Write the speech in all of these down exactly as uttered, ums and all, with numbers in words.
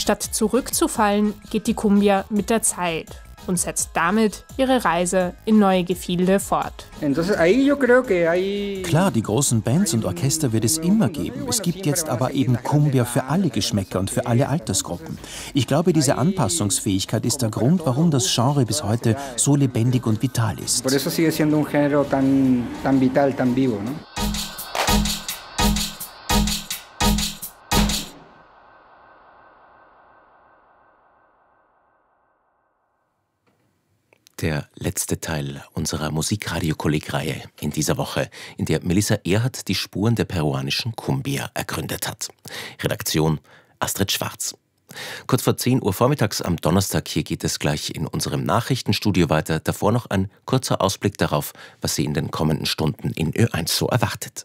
Statt zurückzufallen, geht die Cumbia mit der Zeit und setzt damit ihre Reise in neue Gefilde fort. Klar, die großen Bands und Orchester wird es immer geben. Es gibt jetzt aber eben Cumbia für alle Geschmäcker und für alle Altersgruppen. Ich glaube, diese Anpassungsfähigkeit ist der Grund, warum das Genre bis heute so lebendig und vital ist. Por eso sigue siendo un género tan, tan vital, tan vivo, ¿no? Der letzte Teil unserer Musikradio-Kolleg-Reihe in dieser Woche, in der Melissa Erhardt die Spuren der peruanischen Cumbia ergründet hat. Redaktion Astrid Schwarz. Kurz vor zehn Uhr vormittags am Donnerstag, hier geht es gleich in unserem Nachrichtenstudio weiter. Davor noch ein kurzer Ausblick darauf, was Sie in den kommenden Stunden in Ö eins so erwartet.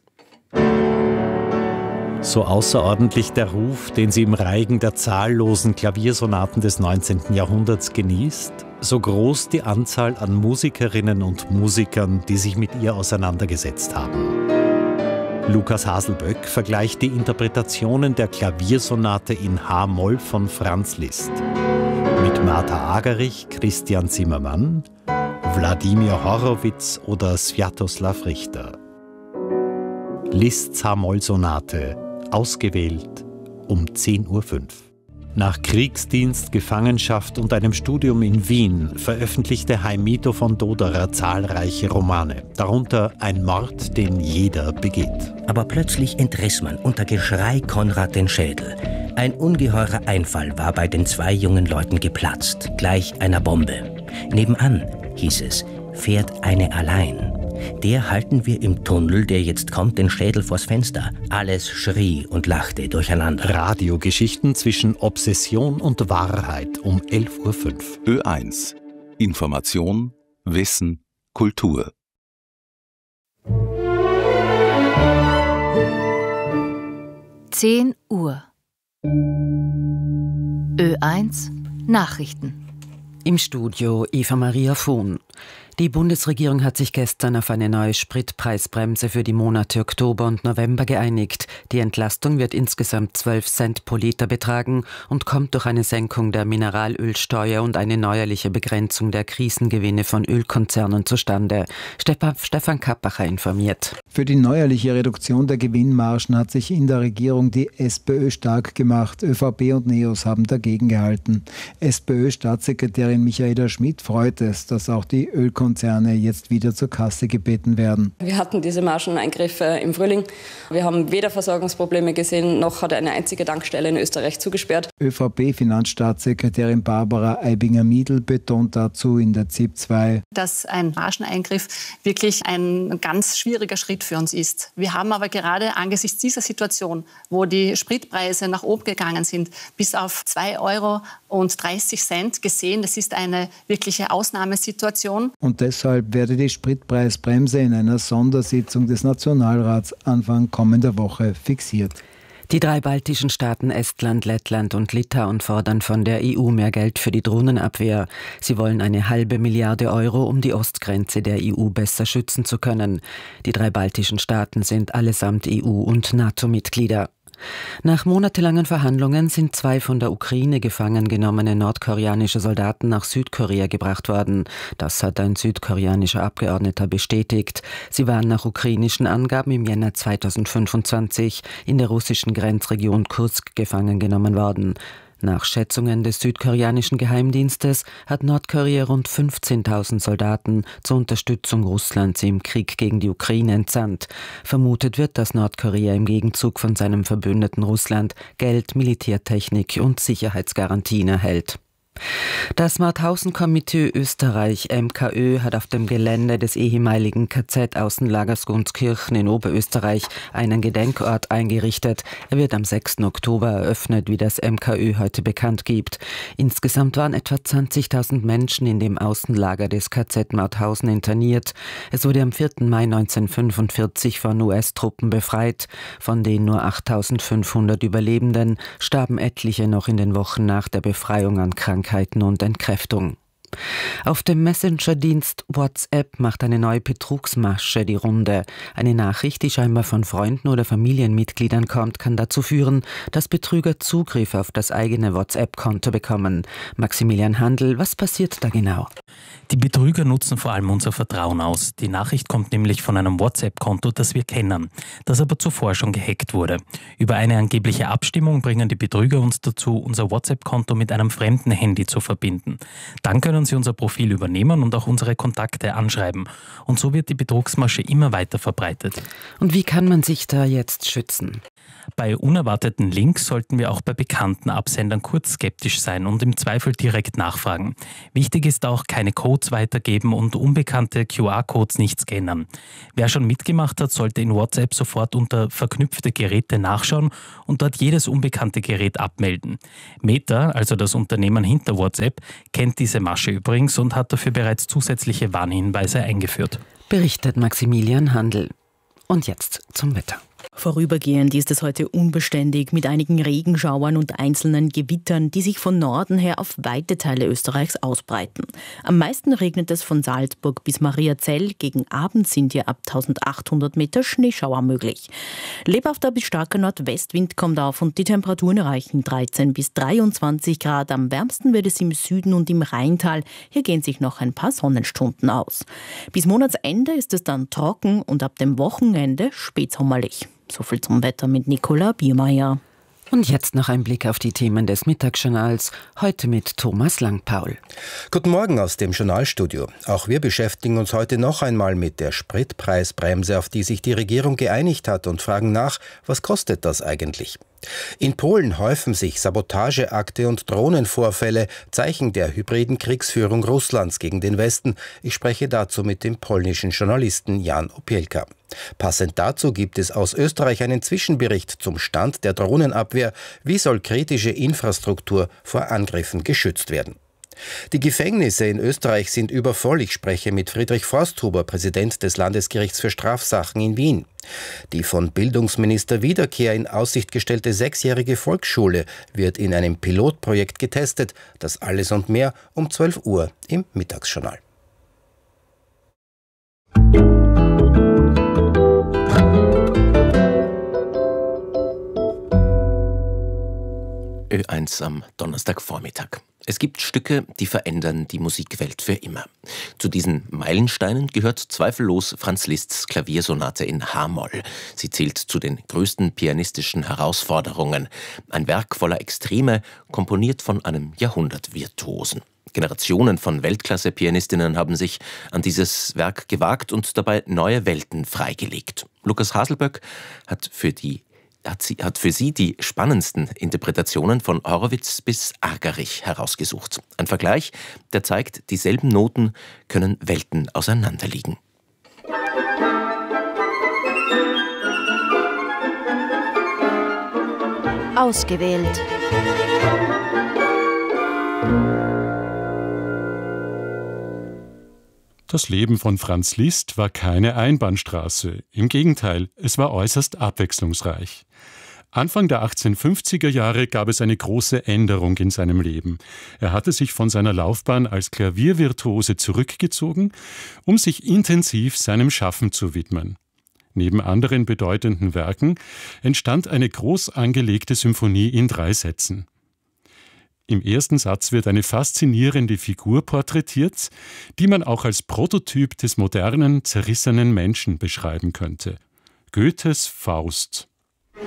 So außerordentlich der Ruf, den sie im Reigen der zahllosen Klaviersonaten des neunzehnten Jahrhunderts genießt, so groß die Anzahl an Musikerinnen und Musikern, die sich mit ihr auseinandergesetzt haben. Lukas Haselböck vergleicht die Interpretationen der Klaviersonate in H-Moll von Franz Liszt mit Martha Agerich, Christian Zimmermann, Wladimir Horowitz oder Swiatoslaw Richter. Liszts H-Moll-Sonate, ausgewählt um zehn Uhr fünf. Nach Kriegsdienst, Gefangenschaft und einem Studium in Wien veröffentlichte Heimito von Doderer zahlreiche Romane, darunter Ein Mord, den jeder begeht. Aber plötzlich entriss man unter Geschrei Konrad den Schädel. Ein ungeheurer Einfall war bei den zwei jungen Leuten geplatzt, gleich einer Bombe. Nebenan, hieß es, fährt eine allein. Der halten wir im Tunnel, der jetzt kommt, den Schädel vors Fenster. Alles schrie und lachte durcheinander. Radiogeschichten zwischen Obsession und Wahrheit um elf Uhr fünf. Ö eins. Information, Wissen, Kultur. zehn Uhr. Ö eins Nachrichten. Im Studio Eva Maria Vohn. Die Bundesregierung hat sich gestern auf eine neue Spritpreisbremse für die Monate Oktober und November geeinigt. Die Entlastung wird insgesamt zwölf Cent pro Liter betragen und kommt durch eine Senkung der Mineralölsteuer und eine neuerliche Begrenzung der Krisengewinne von Ölkonzernen zustande. Stefan Kappacher informiert. Für die neuerliche Reduktion der Gewinnmargen hat sich in der Regierung die SPÖ stark gemacht. ÖVP und NEOS haben dagegen gehalten. SPÖ-Staatssekretärin Michaela Schmidt freut es, dass auch die Ölkonzerne Konzerne jetzt wieder zur Kasse gebeten werden. Wir hatten diese Margeneingriffe im Frühling. Wir haben weder Versorgungsprobleme gesehen, noch hat eine einzige Tankstelle in Österreich zugesperrt. ÖVP-Finanzstaatssekretärin Barbara Aibinger-Miedl betont dazu in der Z I P zwei, dass ein Margeneingriff wirklich ein ganz schwieriger Schritt für uns ist. Wir haben aber gerade angesichts dieser Situation, wo die Spritpreise nach oben gegangen sind, bis auf zwei Euro und dreißig Cent gesehen, das ist eine wirkliche Ausnahmesituation. Und deshalb werde die Spritpreisbremse in einer Sondersitzung des Nationalrats Anfang kommender Woche fixiert. Die drei baltischen Staaten Estland, Lettland und Litauen fordern von der E U mehr Geld für die Drohnenabwehr. Sie wollen eine halbe Milliarde Euro, um die Ostgrenze der E U besser schützen zu können. Die drei baltischen Staaten sind allesamt E U- und NATO-Mitglieder. Nach monatelangen Verhandlungen sind zwei von der Ukraine gefangen genommene nordkoreanische Soldaten nach Südkorea gebracht worden. Das hat ein südkoreanischer Abgeordneter bestätigt. Sie waren nach ukrainischen Angaben im Jänner zweitausendfünfundzwanzig in der russischen Grenzregion Kursk gefangen genommen worden. Nach Schätzungen des südkoreanischen Geheimdienstes hat Nordkorea rund fünfzehntausend Soldaten zur Unterstützung Russlands im Krieg gegen die Ukraine entsandt. Vermutet wird, dass Nordkorea im Gegenzug von seinem Verbündeten Russland Geld, Militärtechnik und Sicherheitsgarantien erhält. Das Mauthausen-Komitee Österreich M K Ö hat auf dem Gelände des ehemaligen K Z-Außenlagers Gunskirchen in Oberösterreich einen Gedenkort eingerichtet. Er wird am sechsten Oktober eröffnet, wie das M K Ö heute bekannt gibt. Insgesamt waren etwa zwanzigtausend Menschen in dem Außenlager des K Z Mauthausen interniert. Es wurde am vierten Mai neunzehnhundertfünfundvierzig von U S-Truppen befreit. Von den nur achttausendfünfhundert Überlebenden starben etliche noch in den Wochen nach der Befreiung an Krankheiten und Entkräftung. Auf dem Messenger-Dienst WhatsApp macht eine neue Betrugsmasche die Runde. Eine Nachricht, die scheinbar von Freunden oder Familienmitgliedern kommt, kann dazu führen, dass Betrüger Zugriff auf das eigene WhatsApp-Konto bekommen. Maximilian Handel, was passiert da genau? Die Betrüger nutzen vor allem unser Vertrauen aus. Die Nachricht kommt nämlich von einem WhatsApp-Konto, das wir kennen, das aber zuvor schon gehackt wurde. Über eine angebliche Abstimmung bringen die Betrüger uns dazu, unser WhatsApp-Konto mit einem fremden Handy zu verbinden. Dann können sie unser Profil übernehmen und auch unsere Kontakte anschreiben. Und so wird die Betrugsmasche immer weiter verbreitet. Und wie kann man sich da jetzt schützen? Bei unerwarteten Links sollten wir auch bei bekannten Absendern kurz skeptisch sein und im Zweifel direkt nachfragen. Wichtig ist auch, keine Codes weitergeben und unbekannte Q R-Codes nicht scannen. Wer schon mitgemacht hat, sollte in WhatsApp sofort unter verknüpfte Geräte nachschauen und dort jedes unbekannte Gerät abmelden. Meta, also das Unternehmen hinter WhatsApp, kennt diese Masche übrigens und hat dafür bereits zusätzliche Warnhinweise eingeführt. Berichtet Maximilian Handel. Und jetzt zum Wetter. Vorübergehend ist es heute unbeständig mit einigen Regenschauern und einzelnen Gewittern, die sich von Norden her auf weite Teile Österreichs ausbreiten. Am meisten regnet es von Salzburg bis Mariazell. Gegen Abend sind hier ab eintausendachthundert Meter Schneeschauer möglich. Lebhafter bis starker Nordwestwind kommt auf und die Temperaturen erreichen dreizehn bis dreiundzwanzig Grad. Am wärmsten wird es im Süden und im Rheintal. Hier gehen sich noch ein paar Sonnenstunden aus. Bis Monatsende ist es dann trocken und ab dem Wochenende spätsommerlich. So viel zum Wetter mit Nicola Biermeier. Und jetzt noch ein Blick auf die Themen des Mittagsjournals, heute mit Thomas Langpaul. Guten Morgen aus dem Journalstudio. Auch wir beschäftigen uns heute noch einmal mit der Spritpreisbremse, auf die sich die Regierung geeinigt hat, und fragen nach, was kostet das eigentlich? In Polen häufen sich Sabotageakte und Drohnenvorfälle, Zeichen der hybriden Kriegsführung Russlands gegen den Westen. Ich spreche dazu mit dem polnischen Journalisten Jan Opielka. Passend dazu gibt es aus Österreich einen Zwischenbericht zum Stand der Drohnenabwehr. Wie soll kritische Infrastruktur vor Angriffen geschützt werden? Die Gefängnisse in Österreich sind übervoll. Ich spreche mit Friedrich Forsthuber, Präsident des Landesgerichts für Strafsachen in Wien. Die von Bildungsminister Wiederkehr in Aussicht gestellte sechsjährige Volksschule wird in einem Pilotprojekt getestet. Das alles und mehr um zwölf Uhr im Mittagsjournal. Ö eins am Donnerstagvormittag. Es gibt Stücke, die verändern die Musikwelt für immer. Zu diesen Meilensteinen gehört zweifellos Franz Liszts Klaviersonate in H-Moll. Sie zählt zu den größten pianistischen Herausforderungen. Ein Werk voller Extreme, komponiert von einem Jahrhundertvirtuosen. Generationen von Weltklasse-Pianistinnen haben sich an dieses Werk gewagt und dabei neue Welten freigelegt. Lukas Haselböck hat für die Hat, sie, hat für sie die spannendsten Interpretationen von Horowitz bis Argerich herausgesucht. Ein Vergleich, der zeigt, dieselben Noten können Welten auseinanderliegen. Ausgewählt. Das Leben von Franz Liszt war keine Einbahnstraße. Im Gegenteil, es war äußerst abwechslungsreich. Anfang der achtzehnhundertfünfziger Jahre gab es eine große Änderung in seinem Leben. Er hatte sich von seiner Laufbahn als Klaviervirtuose zurückgezogen, um sich intensiv seinem Schaffen zu widmen. Neben anderen bedeutenden Werken entstand eine groß angelegte Symphonie in drei Sätzen. Im ersten Satz wird eine faszinierende Figur porträtiert, die man auch als Prototyp des modernen, zerrissenen Menschen beschreiben könnte. Goethes Faust.